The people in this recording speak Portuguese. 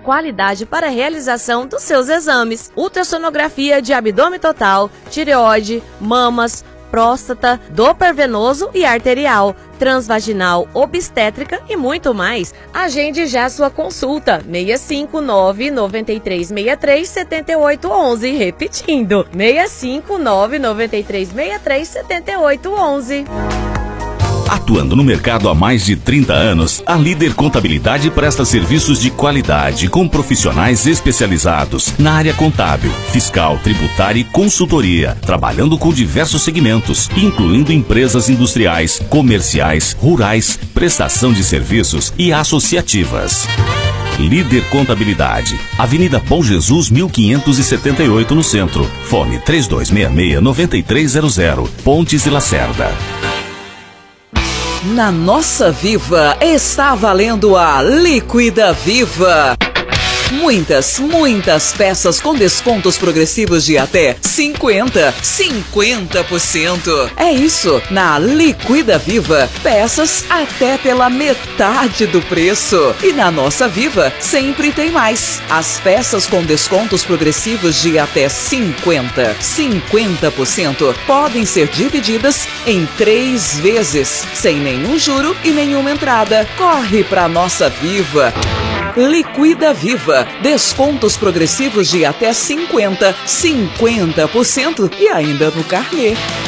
qualidade para a realização dos seus exames. Ultrassonografia de abdômen total, tireoide, mamas, próstata, Doppler venoso e arterial, transvaginal, obstétrica e muito mais. Agende já sua consulta. 659-9363-7811. Repetindo, 659-9363-7811. Atuando no mercado há mais de 30 anos, a Líder Contabilidade presta serviços de qualidade com profissionais especializados na área contábil, fiscal, tributária e consultoria, trabalhando com diversos segmentos, incluindo empresas industriais, comerciais, rurais, prestação de serviços e associativas. Líder Contabilidade, Avenida Bom Jesus, 1578 no centro. Fone 3266-9300, Pontes e Lacerda. Na Nossa Viva está valendo a Liquida Viva. Muitas peças com descontos progressivos de até 50%. É isso, na Liquida Viva, peças até pela metade do preço. E na Nossa Viva, sempre tem mais. As peças com descontos progressivos de até 50% podem ser divididas em 3 vezes, sem nenhum juro e nenhuma entrada. Corre pra Nossa Viva. Liquida Viva, descontos progressivos de até 50% e ainda no carnê.